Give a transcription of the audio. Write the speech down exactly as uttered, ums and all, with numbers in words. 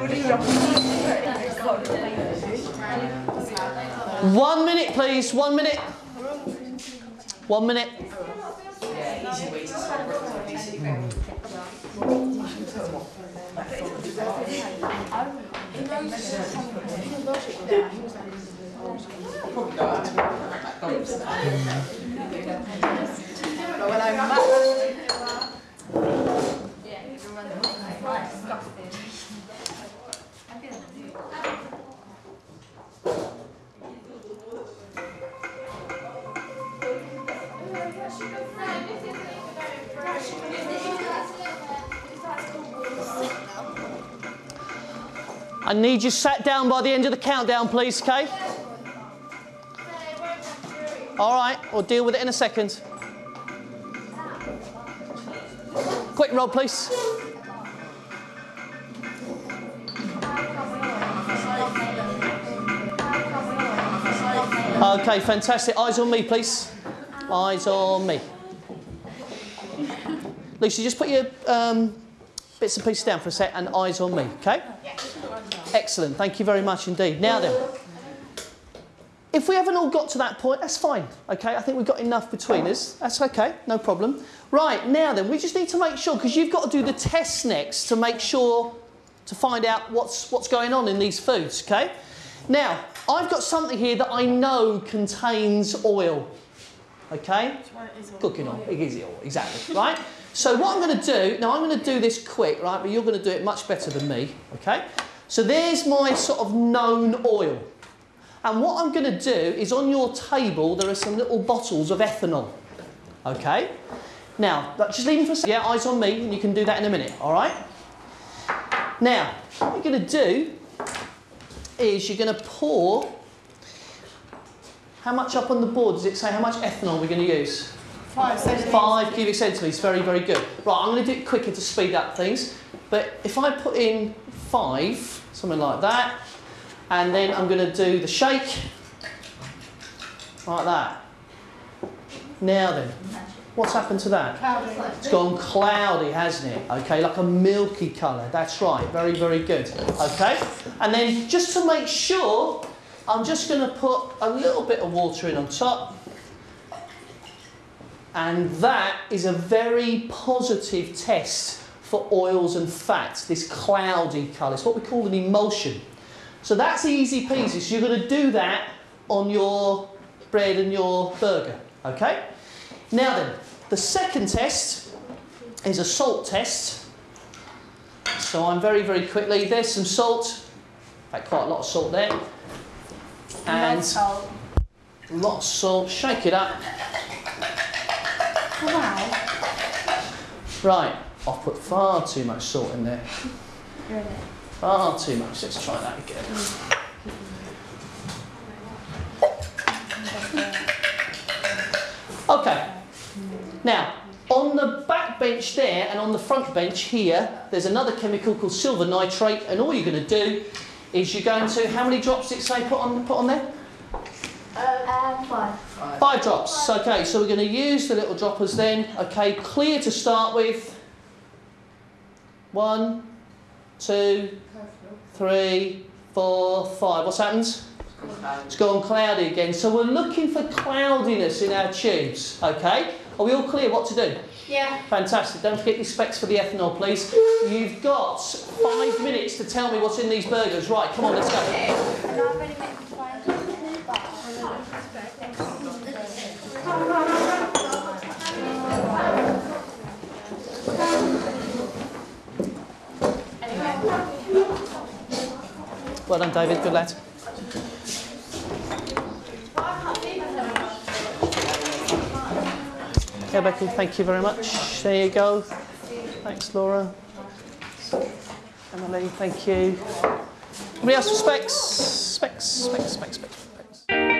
One minute, please. One minute. One minute. I need you sat down by the end of the countdown, please, Kay. All right, we'll deal with it in a second. Quick roll, please. Okay, fantastic. Eyes on me, please. Eyes on me. Lucy, just put your um, bits and pieces down for a sec and eyes on me, okay? Excellent, thank you very much indeed. Now then, if we haven't all got to that point, that's fine, okay? I think we've got enough between us. That's okay, no problem. Right, now then, we just need to make sure, because you've got to do the test next to make sure, to find out what's, what's going on in these foods, okay? Now, I've got something here that I know contains oil, okay? Cooking oil, it is oil, exactly, right? So what I'm going to do, now I'm going to do this quick, right, but you're going to do it much better than me, okay? So there's my sort of known oil. And what I'm going to do is on your table there are some little bottles of ethanol, okay? Now, just leave them for a second. Yeah, eyes on me, and you can do that in a minute, all right? Now, what you're going to do is you're going to pour, how much up on the board does it say how much ethanol we're going to use? Five centilitres. Five cubic centilitres, very, very good. Right, I'm going to do it quicker to speed up things. But if I put in five, something like that, and then I'm going to do the shake, like that. Now then, what's happened to that? Cloudy. It's gone cloudy, hasn't it? Okay, like a milky colour. That's right, very, very good. Okay, and then just to make sure, I'm just going to put a little bit of water in on top. And that is a very positive test for oils and fats, this cloudy colour. It's what we call an emulsion. So that's easy peasy. So you're going to do that on your bread and your burger, okay? Now then, the second test is a salt test. So I'm very, very quickly, there's some salt. In fact, quite a lot of salt there. And salt. a lot of salt, shake it up. Wow. Right, I've put far too much salt in there. Really? Far too much. Let's try that again. Okay. Now, on the back bench there and on the front bench here, there's another chemical called silver nitrate, and all you're going to do is you're going to, how many drops did it say put on, put on there? Uh, five. Five. Five drops. Okay, so we're going to use the little droppers then. Okay, clear to start with. One, two, three, four, five. What's happened? It's gone cloudy again. So we're looking for cloudiness in our tubes. Okay, are we all clear what to do? Yeah. Fantastic. Don't forget your specs for the ethanol, please. You've got five minutes to tell me what's in these burgers. Right, come on, let's go. Well done, David. Good lad. Yeah, Becky, thank you very much. There you go. Thanks, Laura. Emily, thank you. Anybody else for specs? Specs, specs, specs, specs.